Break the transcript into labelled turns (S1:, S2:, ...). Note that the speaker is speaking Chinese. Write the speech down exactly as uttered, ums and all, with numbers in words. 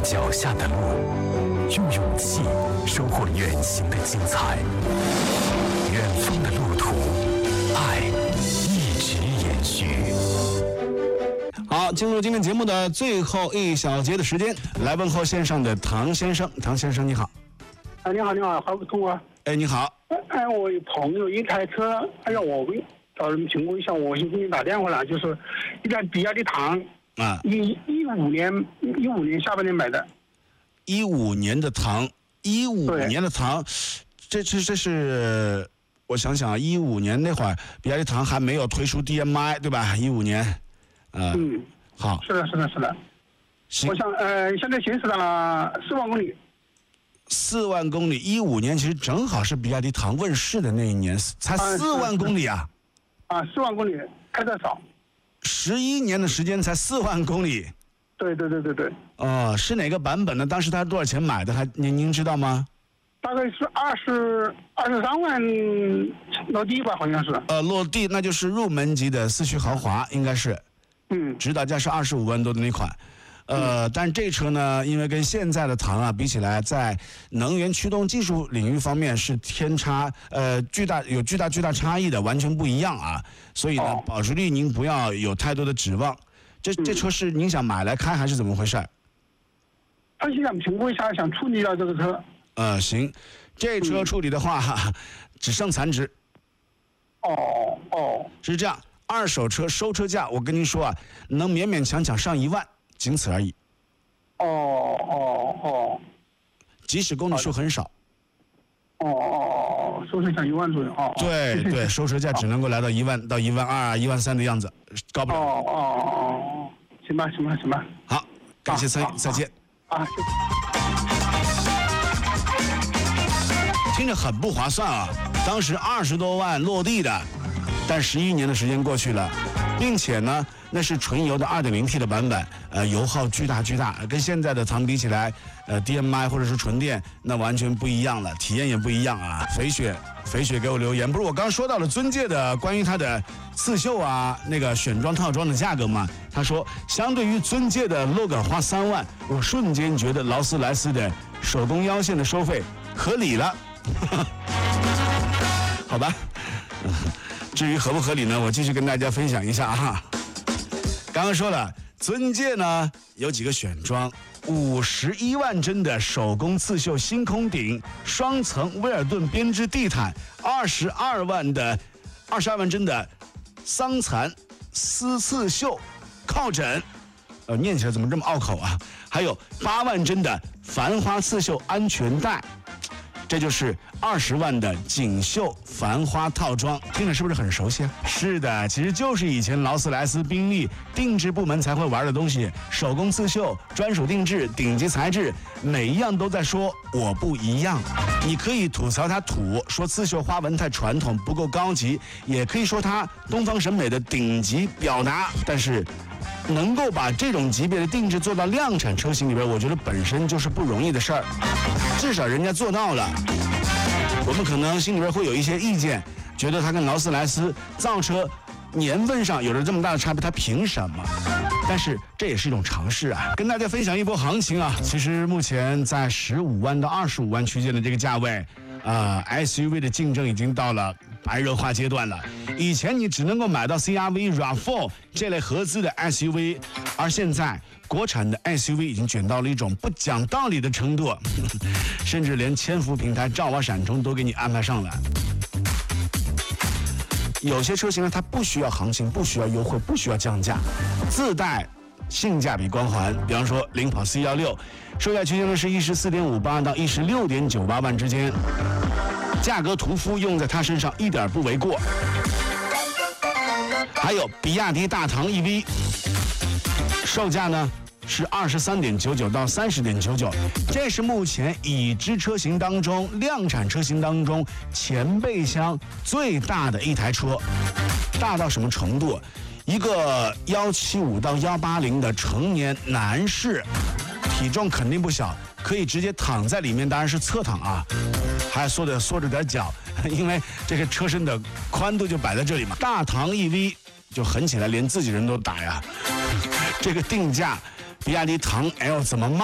S1: 脚下的路，用勇气收获远行的精彩。远方的路途，爱一直延续。
S2: 好，进入今天节目的最后一小节的时间，来问候线上的唐先生。唐先生你好。
S3: 啊，你好，你好，好通啊。
S2: 哎，你好。
S3: 哎，我有朋友一台车，哎呀，我找人评估一下，我先给你打电话了，就是一辆比亚迪唐啊，一一五年一五年下半年买的。
S2: 一五年的唐，一五年的唐，这这这是我想想啊，一五年那会儿，比亚迪唐还没有推出 D M I 对吧？一五年，呃，
S3: 嗯，
S2: 好，
S3: 是的，是的，是的。我想，呃，现在行驶了四万公里。
S2: 四万公里，一五年其实正好是比亚迪唐问世的那一年，才四万公里啊！
S3: 啊，四万公里开得少。
S2: 十一年的时间才四万公里。
S3: 对对对对对。
S2: 哦，是哪个版本呢？当时他多少钱买的？还您您知道吗？
S3: 大概是二十二十三万落地吧，好像是。
S2: 呃，落地那就是入门级的四驱豪华，应该是。
S3: 嗯。
S2: 指导价是二十五万多的那款。呃，但这车呢，因为跟现在的唐啊比起来，在能源驱动技术领域方面是天差，呃，巨大有巨大巨大差异的，完全不一样啊。所以呢，
S3: 哦、
S2: 保值率您不要有太多的指望。这这车是您想买来开还是怎么回事？
S3: 他是想评估一下，想处理掉这个车。
S2: 呃，行，这车处理的话，嗯、只剩残值。
S3: 哦哦，
S2: 是这样，二手车收车价，我跟您说啊，能勉勉强强上一万。仅此而已。
S3: 哦哦哦，
S2: 即使公里数很少。
S3: 哦哦哦，收车价一万左右哦。
S2: 对对，收车价只能够来到一万到一万二、一万三的样子，高不了。
S3: 哦哦哦，行吧行吧行吧。
S2: 好，感谢参与，再见。
S3: 啊，谢
S2: 谢。听着很不划算啊！当时二十多万落地的，但十一年的时间过去了，并且呢。那是纯油的 二点零 T 的版本，呃，油耗巨大巨大，跟现在的唐比起来，呃 ，D M I 或者是纯电，那完全不一样了，体验也不一样啊。肥雪，肥雪给我留言，不是我刚说到了尊界的关于它的刺绣啊，那个选装套装的价格吗？他说，相对于尊界的 Logan 花三万，我瞬间觉得劳斯莱斯的手工腰线的收费合理了，好吧。至于合不合理呢，我继续跟大家分享一下啊。刚刚说了，尊界呢有几个选装，五十一万帧的手工刺绣星空顶，双层威尔顿编织地毯，二十二万的二十二万帧的桑蚕丝刺绣靠枕，呃，念起来怎么这么拗口啊？还有八万帧的繁花刺绣安全带。这就是二十万的锦绣繁花套装，听着是不是很熟悉啊？是的，其实就是以前劳斯莱斯、宾利定制部门才会玩的东西，手工刺绣、专属定制、顶级材质，每一样都在说我不一样。你可以吐槽它土，说刺绣花纹太传统不够高级，也可以说它东方审美的顶级表达，但是能够把这种级别的定制做到量产车型里边，我觉得本身就是不容易的事儿，至少人家做到了。我们可能心里边会有一些意见，觉得它跟劳斯莱斯造车年份上有着这么大的差别，它凭什么？但是这也是一种尝试啊，跟大家分享一波行情啊。其实目前在十五万到二十五万区间的这个价位，呃 ，S U V 的竞争已经到了白热化阶段了。以前你只能够买到 C R V、R A V 四 这类合资的 S U V， 而现在国产的 S U V 已经卷到了一种不讲道理的程度，甚至连千伏平台、照瓦闪充都给你安排上来。有些车型呢，它不需要行情，不需要优惠，不需要降价，自带性价比光环。比方说领跑 C 一六，售价区间呢是一十四点五八到一十六点九八万之间，价格屠夫用在它身上一点不为过。还有比亚迪大唐 E V， 售价呢是二十三点九九到三十点九九，这是目前已知车型当中量产车型当中前备箱最大的一台车，大到什么程度？一个一七五到一八零的成年男士，体重肯定不小，可以直接躺在里面，当然是侧躺啊，还缩着缩着点脚，因为这个车身的宽度就摆在这里嘛。大唐 E V 就狠起来，连自己人都打呀，这个定价。比亚迪唐 L 怎么卖？